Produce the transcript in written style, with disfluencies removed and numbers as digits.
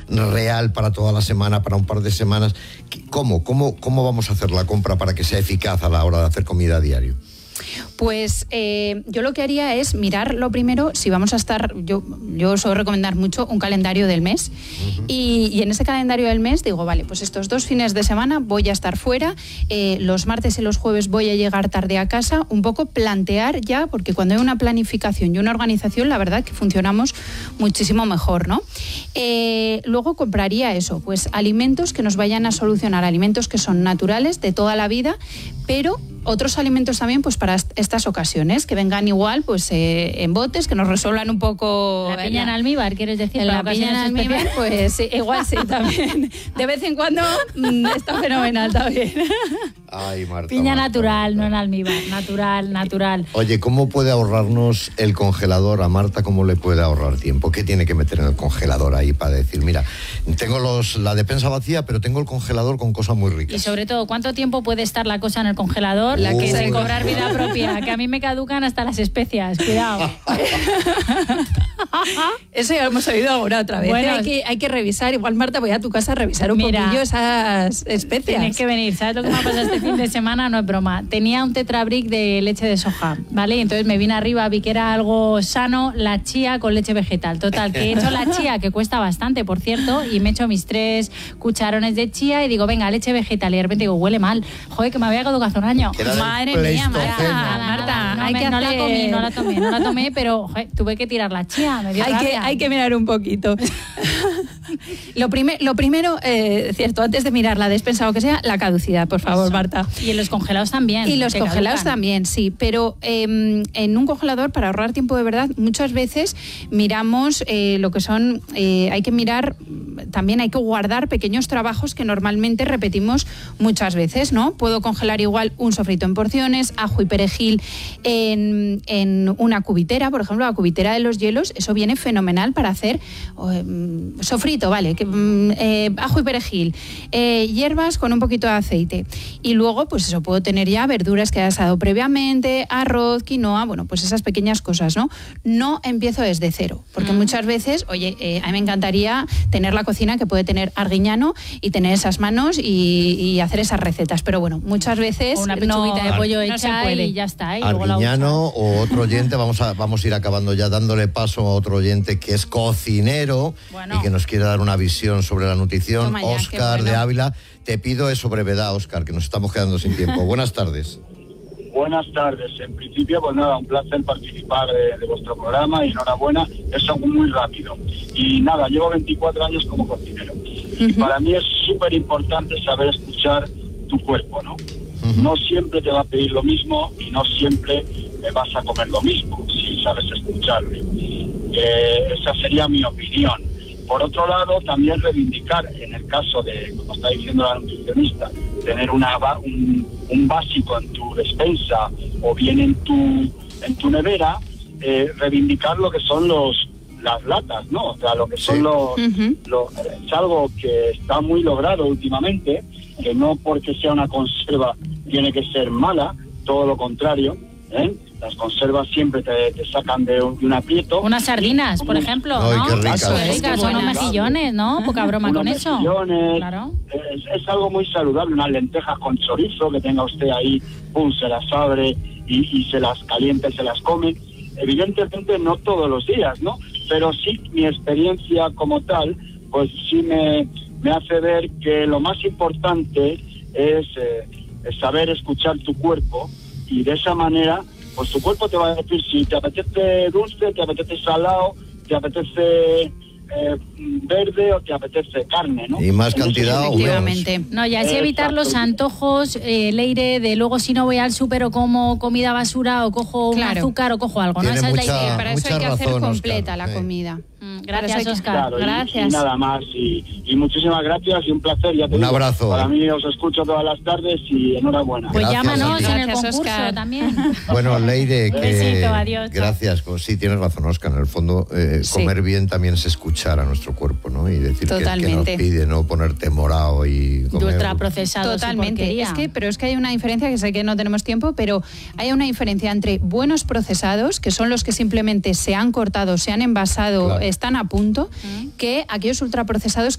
real para toda la semana, para un par de semanas. ¿Cómo vamos a hacer la compra para que sea eficaz a la hora de hacer comida a diario? Pues yo lo que haría es mirar lo primero, si vamos a estar, yo suelo recomendar mucho un calendario del mes, y en ese calendario del mes digo, vale, pues estos 2 fines de semana voy a estar fuera, los martes y los jueves voy a llegar tarde a casa, un poco plantear ya, porque cuando hay una planificación y una organización, la verdad que funcionamos muchísimo mejor, ¿no? Luego compraría eso, pues alimentos que nos vayan a solucionar, alimentos que son naturales de toda la vida, pero otros alimentos también pues para estas ocasiones, que vengan igual pues en botes, que nos resuelvan un poco... La piña en almíbar, ¿quieres decir? La piña en almíbar, pues igual sí, también. De vez en cuando está fenomenal también. Ay, Marta, piña Marta, natural, Marta. no en almíbar, natural. Oye, ¿cómo puede ahorrarnos el congelador a Marta? ¿Cómo le puede ahorrar tiempo? ¿Qué tiene que meter en el congelador ahí para decir, mira, tengo la despensa vacía, pero tengo el congelador con cosas muy ricas? Y sobre todo, ¿cuánto tiempo puede estar la cosa en el congelador? La que sin cobrar vida propia, que a mí me caducan hasta las especias, cuidado. Eso ya lo hemos oído alguna otra vez. Bueno, hay que revisar, igual Marta, voy a tu casa a revisar un poquillo esas especias. Tienes que venir, ¿sabes lo que me ha pasado este fin de semana? No es broma. Tenía un tetrabric de leche de soja, ¿vale? Y entonces me vine arriba, vi que era algo sano, la chía con leche vegetal. Total, que he hecho la chía, que cuesta bastante, por cierto, y me he hecho mis 3 cucharones de chía y digo, venga, leche vegetal. Y de repente digo, huele mal. Joder, que me había caducado hace un año. Madre mía, Marta, no la tomé, pero joder, tuve que tirar la chía. Me dio rabia. Hay que mirar un poquito. Lo primero, cierto, antes de mirar la despensa o que sea, la caducidad, por favor, Marta. Y en los congelados también. Y los congelados también, sí. Pero en un congelador, para ahorrar tiempo de verdad, muchas veces miramos lo que son... hay que mirar, también hay que guardar pequeños trabajos que normalmente repetimos muchas veces, ¿no? Puedo congelar igual un sofrito en porciones, ajo y perejil en una cubitera, por ejemplo, la cubitera de los hielos, eso viene fenomenal para hacer sofrito, ¿vale? Ajo y perejil, hierbas con un poquito de aceite. Y luego, pues eso, puedo tener ya verduras que he asado previamente, arroz, quinoa, bueno, pues esas pequeñas cosas, ¿no? No empiezo desde cero, porque muchas veces, oye, a mí me encantaría tener la cocina que puede tener Arguiñano y tener esas manos y hacer esas recetas, pero bueno, muchas veces... O una pechuguita de pollo hecha y ya está. Y Arguiñano o otro oyente, vamos a ir acabando ya dándole paso a otro oyente que es cocinero y que nos quiere dar una visión sobre la nutrición. Óscar de Ávila. Te pido eso brevedad, Óscar, que nos estamos quedando sin tiempo. Buenas tardes. Buenas tardes. En principio, pues nada, un placer participar de vuestro programa y enhorabuena. Es algo muy rápido. Y nada, llevo 24 años como cocinero. Y para mí es súper importante saber escuchar tu cuerpo, ¿no? No siempre te va a pedir lo mismo y no siempre vas a comer lo mismo, si sabes escucharle. Esa sería mi opinión. Por otro lado, también reivindicar, en el caso de, como está diciendo la nutricionista, tener un básico en tu despensa o bien en tu nevera, reivindicar lo que son las latas, ¿no? O sea, lo que son es algo que está muy logrado últimamente, que no porque sea una conserva tiene que ser mala, todo lo contrario, ¿eh? Las conservas siempre te sacan de un aprieto. Unas sardinas, por ejemplo, ¿no? Qué ricas. Son unos mejillones, ¿no? Poca broma con eso. Claro. Es algo muy saludable, unas lentejas con chorizo que tenga usted ahí, pum, se las abre y se las calienta y se las come. Evidentemente no todos los días, ¿no? Pero sí mi experiencia como tal, pues sí me hace ver que lo más importante es saber escuchar tu cuerpo y de esa manera pues tu cuerpo te va a decir si te apetece dulce, te apetece salado, te apetece verde o te apetece carne, ¿no? Y más cantidad o menos. No, ya es evitar los antojos, Leire, de luego si no voy al súper o como comida basura o cojo un azúcar o cojo algo, ¿no? Tiene Esa es la idea. Para eso hay que hacer completa la comida. Gracias, Óscar. Claro, gracias. Y nada más. Y muchísimas gracias y un placer. Ya te un digo, abrazo. Para mí os escucho todas las tardes y enhorabuena. Pues gracias, llámanos en el gracias, concurso Óscar. también. Bueno, Leire, que Besito, adiós. gracias. Pues sí, tienes razón, Óscar. En el fondo, comer bien también es escuchar a nuestro cuerpo, ¿no? Y decir que nos pide, no ponerte morado y comer. Ultraprocesados. Totalmente. Pero es que hay una diferencia, que sé que no tenemos tiempo, pero hay una diferencia entre buenos procesados, que son los que simplemente se han cortado, se han envasado, están a punto, que aquellos ultraprocesados